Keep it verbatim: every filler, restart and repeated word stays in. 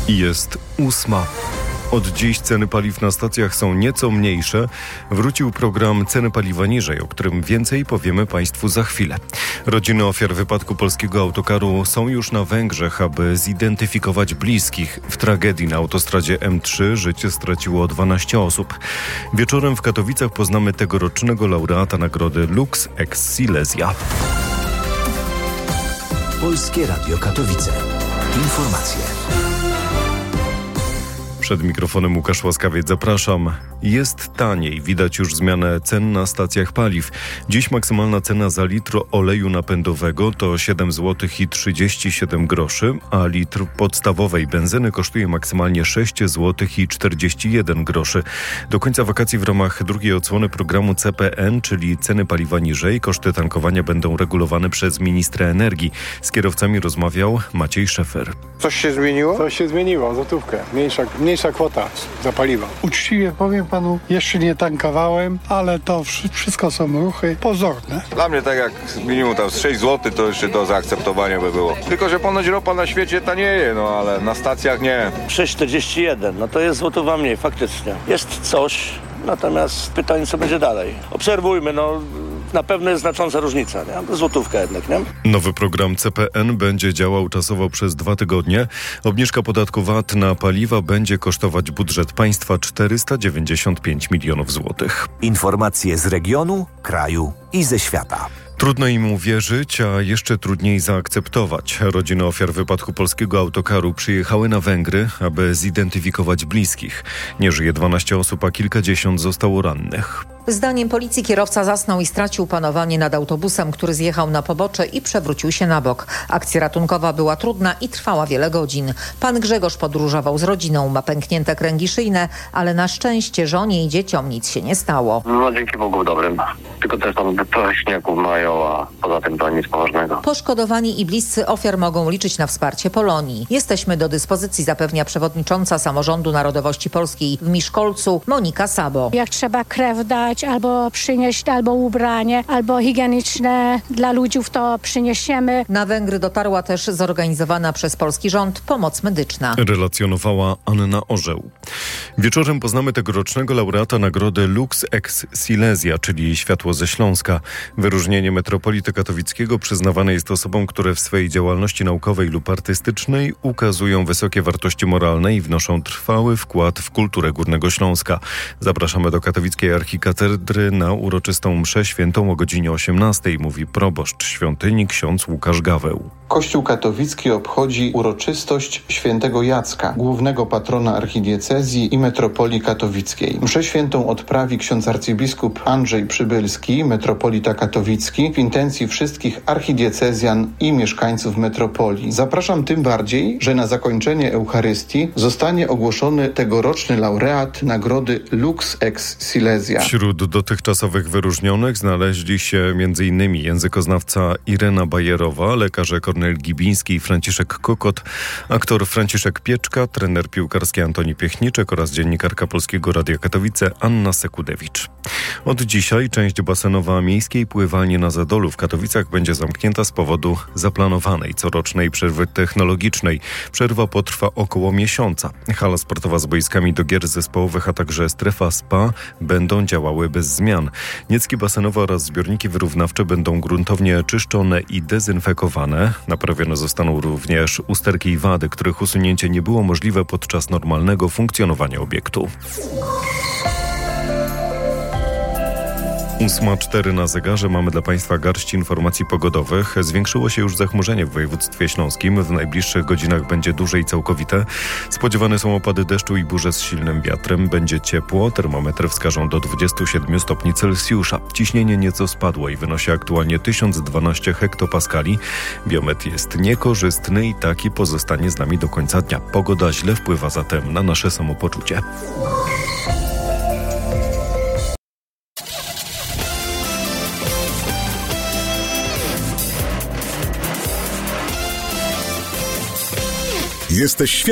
I jest ósma. Od dziś ceny paliw na stacjach są nieco mniejsze. Wrócił program Ceny paliwa niżej, o którym więcej powiemy Państwu za chwilę. Rodziny ofiar wypadku polskiego autokaru są już na Węgrzech, aby zidentyfikować bliskich. W tragedii na autostradzie M trzy życie straciło dwanaście osób. Wieczorem w Katowicach poznamy tegorocznego laureata nagrody Lux ex Silesia. Polskie Radio Katowice. Informacje. Przed mikrofonem Łukasz Łaskawiec, zapraszam. Jest taniej, widać już zmianę cen na stacjach paliw. Dziś maksymalna cena za litr oleju napędowego to siedem złotych i trzydzieści siedem groszy, a litr podstawowej benzyny kosztuje maksymalnie sześć złotych i czterdzieści jeden groszy. Do końca wakacji w ramach drugiej odsłony programu C P N, czyli ceny paliwa niżej, koszty tankowania będą regulowane przez ministra energii. Z kierowcami rozmawiał Maciej Szefer. Coś się zmieniło? Coś się zmieniło, złotówkę. Mniejsza, mniejsza kwota za paliwo. Uczciwie powiem panu, jeszcze nie tankowałem, ale to wszystko są ruchy pozorne. Dla mnie tak jak minimum tam z sześć złotych to jeszcze do zaakceptowania by było. Tylko że ponoć ropa na świecie tanieje, no ale na stacjach nie. sześć czterdzieści jeden, no to jest złotówa mniej faktycznie. Jest coś, natomiast pytanie co będzie dalej. Obserwujmy, no na pewno jest znacząca różnica, nie? Złotówka jednak, nie? Nowy program C P N będzie działał czasowo przez dwa tygodnie. Obniżka podatku V A T na paliwa będzie kosztować budżet państwa czterysta dziewięćdziesiąt pięć milionów złotych. Informacje z regionu, kraju i ze świata. Trudno im uwierzyć, a jeszcze trudniej zaakceptować. Rodziny ofiar wypadku polskiego autokaru przyjechały na Węgry, aby zidentyfikować bliskich. Nie żyje dwanaście osób, a kilkadziesiąt zostało rannych. Zdaniem policji kierowca zasnął i stracił panowanie nad autobusem, który zjechał na pobocze i przewrócił się na bok. Akcja ratunkowa była trudna i trwała wiele godzin. Pan Grzegorz podróżował z rodziną, ma pęknięte kręgi szyjne, ale na szczęście żonie i dzieciom nic się nie stało. No dzięki Bogu dobrym. Tylko też tam trochę śniegu mają, a poza tym to nic poważnego. Poszkodowani i bliscy ofiar mogą liczyć na wsparcie Polonii. Jesteśmy do dyspozycji, zapewnia przewodnicząca Samorządu Narodowości Polskiej w Miszkolcu Monika Sabo. Jak trzeba krew dać, albo przynieść, albo ubranie, albo higieniczne dla ludzi, to przyniesiemy. Na Węgry dotarła też zorganizowana przez polski rząd pomoc medyczna. Relacjonowała Anna Orzeł. Wieczorem poznamy tegorocznego laureata nagrody Lux ex Silesia, czyli Światło ze Śląska. Wyróżnienie metropolity katowickiego przyznawane jest osobom, które w swojej działalności naukowej lub artystycznej ukazują wysokie wartości moralne i wnoszą trwały wkład w kulturę Górnego Śląska. Zapraszamy do katowickiej archikatedry na uroczystą mszę świętą o godzinie osiemnastej, mówi proboszcz świątyni ksiądz Łukasz Gaweł. Kościół katowicki obchodzi uroczystość świętego Jacka, głównego patrona archidiecezji i metropolii katowickiej. Mszę świętą odprawi ksiądz arcybiskup Andrzej Przybylski, metropolita katowicki, w intencji wszystkich archidiecezjan i mieszkańców metropolii. Zapraszam tym bardziej, że na zakończenie Eucharystii zostanie ogłoszony tegoroczny laureat nagrody Lux ex Silesia. Wśród dotychczasowych wyróżnionych znaleźli się m.in. językoznawca Irena Bajerowa, lekarze Kornel Gibiński i Franciszek Kokot, aktor Franciszek Pieczka, trener piłkarski Antoni Piechniczek oraz dziennikarka Polskiego Radia Katowice Anna Sekudewicz. Od dzisiaj część basenowa miejskiej pływalni na Zadolu w Katowicach będzie zamknięta z powodu zaplanowanej corocznej przerwy technologicznej. Przerwa potrwa około miesiąca. Hala sportowa z boiskami do gier zespołowych, a także strefa spa będą działały bez zmian. Niecki basenowe oraz zbiorniki wyrównawcze będą gruntownie czyszczone i dezynfekowane. Naprawione zostaną również usterki i wady, których usunięcie nie było możliwe podczas normalnego funkcjonowania obiektu. ósma cztery na zegarze. Mamy dla Państwa garść informacji pogodowych. Zwiększyło się już zachmurzenie w województwie śląskim. W najbliższych godzinach będzie duże i całkowite. Spodziewane są opady deszczu i burze z silnym wiatrem. Będzie ciepło. Termometry wskażą do dwudziestu siedmiu stopni Celsjusza. Ciśnienie nieco spadło i wynosi aktualnie tysiąc dwanaście hektopaskali. Biometr jest niekorzystny i taki pozostanie z nami do końca dnia. Pogoda źle wpływa zatem na nasze samopoczucie. Jesteś świetny.